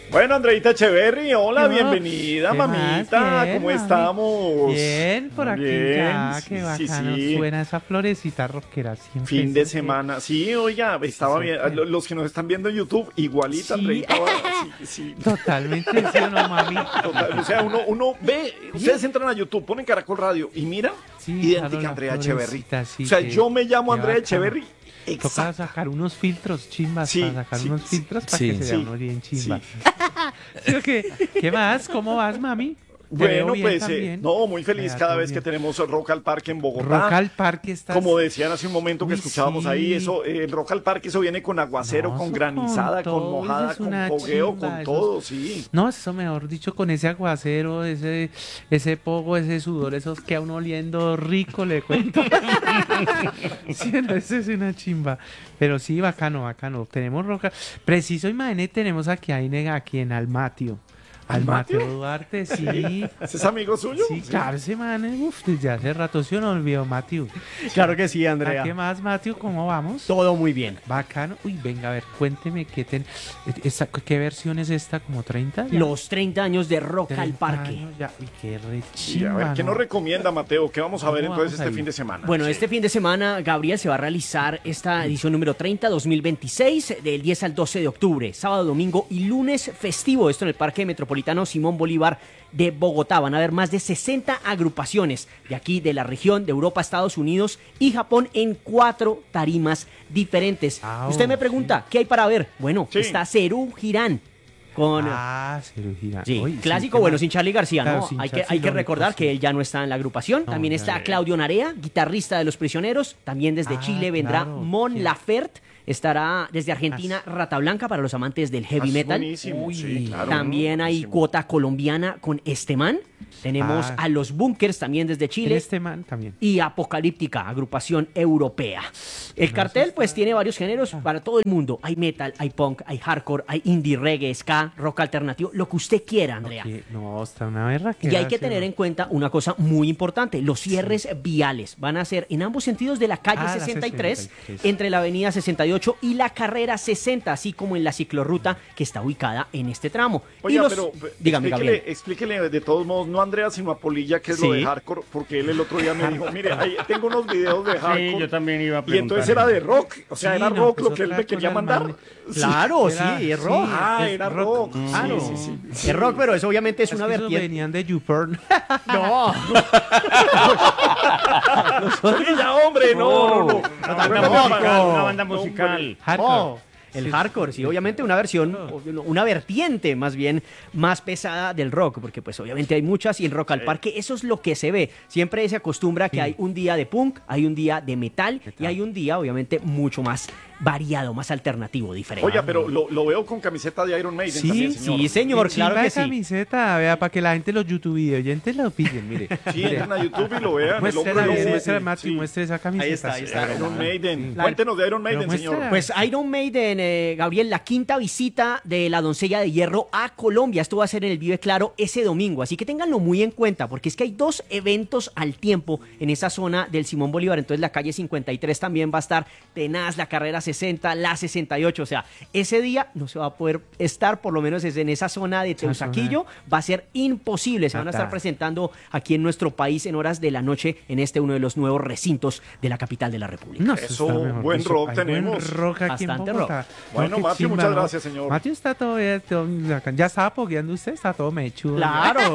Bueno, Andreita Echeverry, hola, No, bienvenida, ¿qué más? mamita, Bien, ¿cómo mami. estamos? Bien, por aquí Bien, ya, sí, qué sí, bacano. sí. Suena esa florecita rockera siempre. Fin de Siempre. semana, sí, oiga, estaba bien. Súper. Los que nos están viendo en YouTube, igualita, Sí, Andreita, sí, sí. totalmente, ¿sí o no, mami? Total, o sea, uno ve, ustedes entran a YouTube, ponen Caracol Radio y mira, Sí, idéntica claro, a la Andrea Echeverry. florecita, sí, O sea, qué- yo me llamo qué Andrea bacano. Echeverry, Toca exacto. sacar unos filtros chimbas, Sí, para sacar sí, unos sí, filtros para sí. que se vea Sí, uno bien chimba. sí. ¿Sí o qué? ¿Qué más? ¿Cómo vas, mami? Te veo Bueno, bien pues, también. no, muy feliz Vea, cada todo vez que bien. tenemos Rock al Parque en Bogotá. Rock al Parque estás... Como decían hace un momento que Uy, escuchábamos ahí, sí. eso, el Rock al Parque, eso viene con aguacero, No, con eso granizada, con con todo, mojada, eso es con una fogueo, chimba, con eso todo, es- sí. No, eso mejor dicho, con ese aguacero, ese pogo, ese sudor, esos que a uno oliendo rico, le cuento. Sí, no, eso es una chimba. Pero sí, bacano, bacano. Tenemos roca. Preciso, imagínate, tenemos aquí, aquí en Almatio. Almatio ¿Almatio? Duarte, sí. ¿Ese es amigo suyo? Sí, claro, ese man, uf, desde hace rato se nos olvidó, Matthew. Claro que sí, ¿A Andrea. qué más, Matthew? ¿Cómo vamos? Todo muy bien. Bacano. Uy, venga, a ver, cuénteme qué versión es esta, como 30. ¿Ya? Los 30 años de Rock al 30 Parque. años ya. Uy, qué Sí, rechimba, a ver, ¿qué ¿no? nos recomienda, Mateo? ¿Qué vamos a ver ¿Cómo entonces vamos este ahí? fin de semana? Bueno, Sí. este fin de semana, Gabriel, se va a realizar esta edición número 30, 2026, del 10 al 12 de octubre, sábado, domingo y lunes festivo. Esto en el Parque Metropolitano Simón Bolívar de Bogotá. Van a haber más de 60 agrupaciones de aquí, de la región, de Europa, Estados Unidos y Japón en 4 tarimas diferentes. Ah, Usted me sí. pregunta, ¿qué hay para ver? Bueno, Sí. está Cerú Girán con... Ah, cirugía. Sí, Uy, clásico, qué bueno, más. sin Charly García, Claro, ¿no? sin Hay que, Charly, hay que lógico, recordar sí. que él ya no está en la agrupación. No, También ya está no. Claudio Narea, guitarrista de Los Prisioneros. También desde Ah, Chile vendrá claro, Mon sí. Laferte. Estará desde Argentina Rata Blanca para los amantes del Ah, heavy es metal. buenísimo, Uy. sí, claro. También hay buenísimo. cuota colombiana con Estemán. Tenemos Ah. a los Bunkers también desde En Chile. este man también. Y Apocalíptica, agrupación europea. El cartel pues tiene varios géneros para todo el mundo. Hay metal, hay punk, hay hardcore, hay indie, reggae, ska, rock alternativo, lo que usted quiera, Andrea. Que- no, está una berra Y hay que tener en cuenta una cosa muy importante, los cierres viales van a ser en ambos sentidos de la calle Ah, la 63, 63. entre la avenida 68 y la carrera 60, así como en la ciclorruta que está ubicada en este tramo. Oiga, y los... pero Dígame, Gabriel. explíquele de todos modos, no a Andrea, sino a Polilla, que es lo Sí. de hardcore, porque él el otro día me dijo, mire, ahí tengo unos videos de hardcore. Sí, yo también iba a Y preguntar. entonces era de rock, o sea, Sí, era no, rock pues lo que él otra me quería cosa, mandar. hermano. Claro, Era- sí, es rock. Ah, es era rock. Claro. Sí, sí, sí. Es rock, pero eso obviamente es Es una que esos vertiente. venían de YouPorn. No, Sí, ya, hombre, no, no, no. Una banda Bueno, musical, no, una banda no, musical. Hardcore. no. El hardcore, sí, obviamente una versión, una vertiente más bien más pesada del rock, porque pues obviamente hay muchas y en Rock al Parque eso es lo que se ve. Siempre se acostumbra que hay un día de punk, hay un día de metal y hay un día obviamente mucho más variado, más alternativo, diferente. Oiga, pero lo veo con camiseta de Iron Maiden Sí, también, señor. sí, señor, Qué claro chimba que de sí. camiseta, vea, para que la gente, los YouTube oyentes lo pillen, mire. Sí, entren a YouTube y lo vean. el Muéstrela hombre bien, lo- muéstrela, sí, Mati, sí. muestre esa camiseta. Ahí está, ahí está. Iron Maiden. La- Cuéntenos de Iron Maiden, Pero señor. muéstrala. Pues Iron Maiden, Gabriel, la quinta visita de la Doncella de Hierro a Colombia. Esto va a ser en el Vive Claro ese domingo, así que ténganlo muy en cuenta, porque es que hay 2 eventos al tiempo en esa zona del Simón Bolívar. Entonces la calle 53 también va a estar tenaz, la carrera 60, la 68. O sea, ese día no se va a poder estar, por lo menos es en esa zona de Teusaquillo, va a ser imposible. Se van a estar Fatal. presentando aquí en nuestro país en horas de la noche en uno de los nuevos recintos de la capital de la República. No, Eso, está mejor buen dicho. rock Hay tenemos. Buen rock aquí Bastante en Bogotá. Bueno, qué Matthew, chimba, muchas ¿no? gracias, señor. Matthew está todo bien, ya estaba pogueando usted, está todo mechudo. Claro.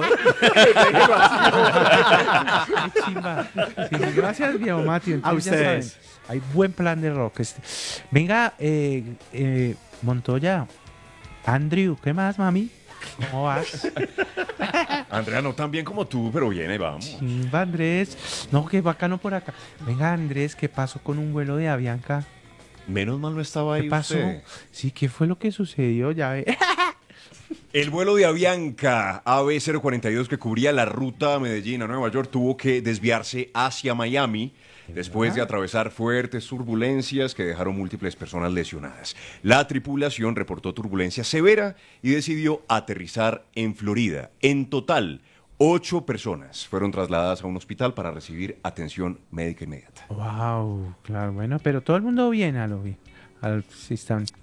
Qué chimba. Sí, gracias, viejo Matthew. Entonces, ya ustedes. saben, hay buen plan de rock. Venga, Montoya, Andrew, ¿qué más, mami? ¿Cómo vas? Andrea, no tan bien como tú, pero bien, ahí vamos. Chimba, Andrés. No, qué bacano por acá. Venga, Andrés, ¿qué pasó con un vuelo de Avianca? Menos mal no estaba ahí ¿Qué pasó? usted. Sí, ¿qué fue lo que sucedió? Ya ve. El vuelo de Avianca AB042 que cubría la ruta Medellín a Nueva York tuvo que desviarse hacia Miami después de atravesar fuertes turbulencias que dejaron múltiples personas lesionadas. La tripulación reportó turbulencia severa y decidió aterrizar en Florida. En total, 8 personas fueron trasladadas a un hospital para recibir atención médica inmediata. Wow, claro, bueno, pero todo el mundo bien a lo bien. Sí, están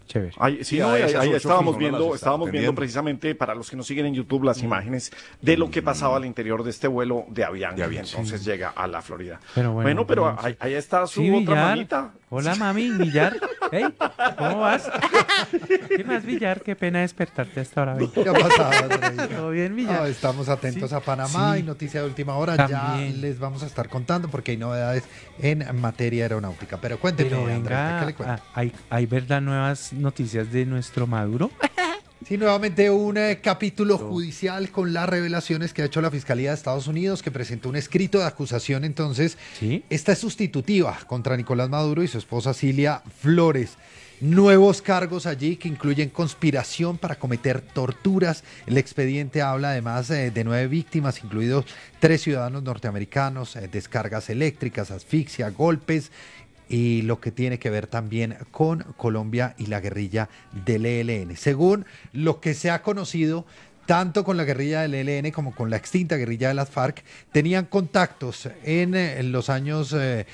Chévere. Sí, Y no, a ahí esas 8 estábamos fijo, no las viendo, estaba viendo atendiendo. precisamente, para los que nos siguen en YouTube, las imágenes de lo que pasaba al interior de este vuelo de Avianca. De Avianca, Y entonces llega a la Florida. Pero bueno, pero bien. ahí está su Sí, otra Villar. mamita. Hola, mami, Villar. Hey, ¿cómo vas? ¿Qué más, Villar? Qué pena despertarte hasta ahora. ¿Qué ha pasado, Andreina? ¿Todo bien, Villar? No, estamos atentos Sí, a Panamá sí. y noticia de última hora. También. Ya les vamos a estar contando porque hay novedades en materia aeronáutica. Pero cuénteme, Pero Andreina, ¿qué venga, le cuento? ¿hay verdad nuevas noticias de nuestro Maduro? Sí, nuevamente un capítulo judicial con las revelaciones que ha hecho la Fiscalía de Estados Unidos, que presentó un escrito de acusación. Entonces, Sí. esta es sustitutiva contra Nicolás Maduro y su esposa Cilia Flores. Nuevos cargos allí que incluyen conspiración para cometer torturas. El expediente habla además de 9 víctimas, incluidos 3 ciudadanos norteamericanos, descargas eléctricas, asfixia, golpes, y lo que tiene que ver también con Colombia y la guerrilla del ELN. Según lo que se ha conocido, tanto con la guerrilla del ELN como con la extinta guerrilla de las FARC, tenían contactos en los años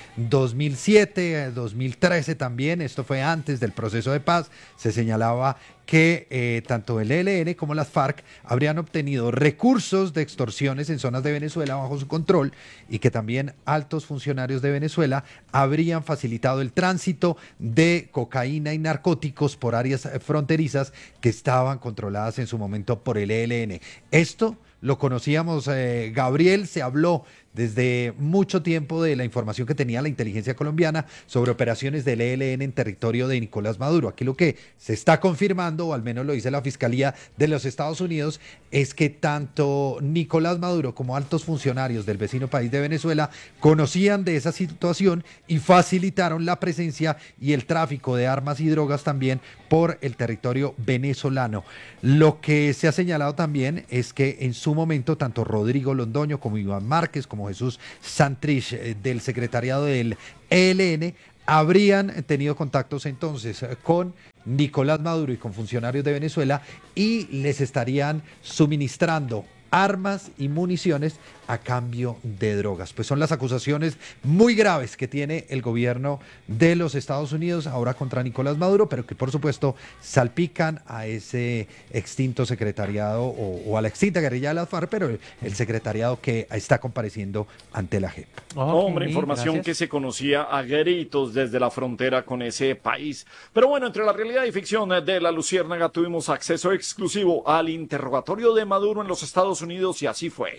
2007, 2013 también. Esto fue antes del proceso de paz. Se señalaba que tanto el ELN como las FARC habrían obtenido recursos de extorsiones en zonas de Venezuela bajo su control y que también altos funcionarios de Venezuela habrían facilitado el tránsito de cocaína y narcóticos por áreas fronterizas que estaban controladas en su momento por el ELN. Esto lo conocíamos, Gabriel, se habló desde mucho tiempo de la información que tenía la inteligencia colombiana sobre operaciones del ELN en territorio de Nicolás Maduro. Aquí lo que se está confirmando, o al menos lo dice la Fiscalía de los Estados Unidos, es que tanto Nicolás Maduro como altos funcionarios del vecino país de Venezuela conocían de esa situación y facilitaron la presencia y el tráfico de armas y drogas también por el territorio venezolano. Lo que se ha señalado también es que en su momento tanto Rodrigo Londoño como Iván Márquez, como Jesús Santrich del secretariado del ELN, habrían tenido contactos entonces con Nicolás Maduro y con funcionarios de Venezuela y les estarían suministrando armas y municiones a cambio de drogas. Pues son las acusaciones muy graves que tiene el gobierno de los Estados Unidos ahora contra Nicolás Maduro, pero que por supuesto salpican a ese extinto secretariado o a la extinta guerrilla de las FARC, pero el secretariado que está compareciendo ante la JEP. Hombre, información que se conocía a gritos desde la frontera con ese país. Pero bueno, entre la realidad y ficción de La Luciérnaga tuvimos acceso exclusivo al interrogatorio de Maduro en los Estados Unidos y así fue.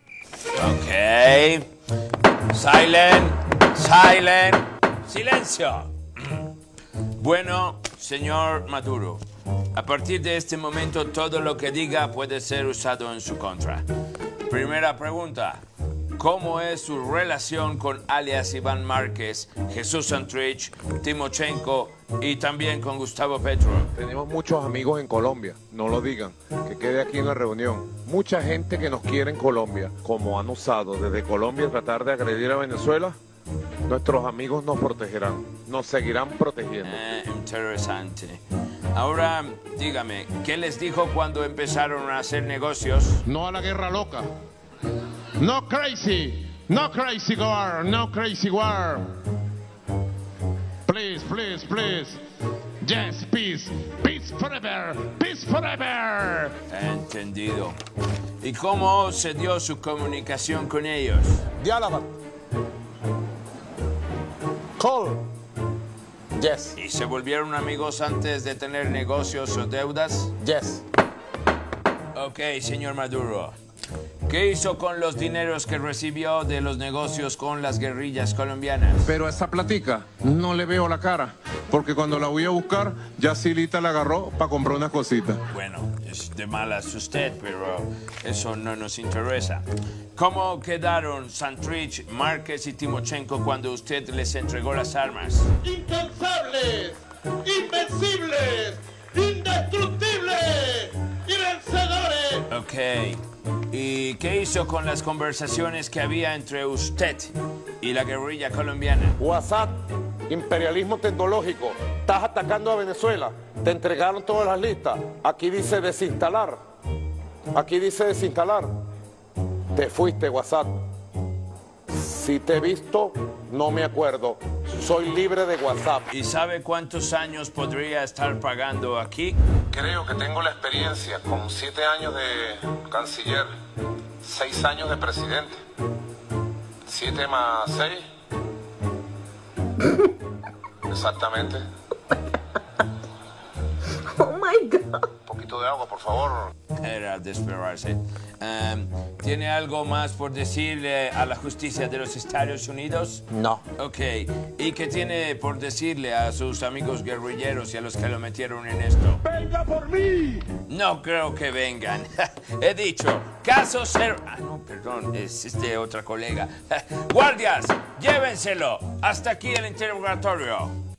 Ok. Silent. Silent. Silencio. Bueno, señor Maduro, a partir de este momento todo lo que diga puede ser usado en su contra. Primera pregunta. ¿Cómo es su relación con alias Iván Márquez, Jesús Santrich, Timochenko y también con Gustavo Petro? Tenemos muchos amigos en Colombia, no lo digan, que quede aquí en la reunión. Mucha gente que nos quiere en Colombia, como han usado desde Colombia tratar de agredir a Venezuela, nuestros amigos nos protegerán, nos seguirán protegiendo. Interesante. Ahora, dígame, ¿qué les dijo cuando empezaron a hacer negocios? No a la guerra loca. No crazy war, no crazy war. Please, please, please. Yes, peace, peace forever, peace forever. Entendido. ¿Y cómo se dio su comunicación con ellos? Diálogo. Call. Yes, ¿Y se volvieron amigos antes de tener negocios o deudas? yes. Ok, señor Maduro. ¿Qué hizo con los dineros que recibió de los negocios con las guerrillas colombianas? Pero a esa platica no le veo la cara, porque cuando la voy a buscar, ya Silita la agarró para comprar unas cositas. Bueno, es de malas usted, pero eso no nos interesa. ¿Cómo quedaron Santrich, Márquez y Timochenko cuando usted les entregó las armas? Incansables, invencibles, indestructibles y vencedores. Ok. ¿Y qué hizo con las conversaciones que había entre usted y la guerrilla colombiana? WhatsApp, imperialismo tecnológico. Estás atacando a Venezuela. Te entregaron todas las listas. Aquí dice desinstalar. Aquí dice desinstalar. Te fuiste, WhatsApp. Si te he visto, no me acuerdo. Soy libre de WhatsApp. ¿Y sabe cuántos años podría estar pagando aquí? Creo que tengo la experiencia con 7 años de canciller, 6 años de presidente. 7 más 6. Exactamente. Oh my God. Un poquito de agua, por favor. Era de esperarse. ¿Tiene algo más por decirle a la justicia de los Estados Unidos? No. Ok. ¿Y qué tiene por decirle a sus amigos guerrilleros y a los que lo metieron en esto? ¡Venga por mí! No creo que vengan. He dicho, caso cero. Ah, no, perdón, es otra colega. Guardias, llévenselo. Hasta aquí el interrogatorio.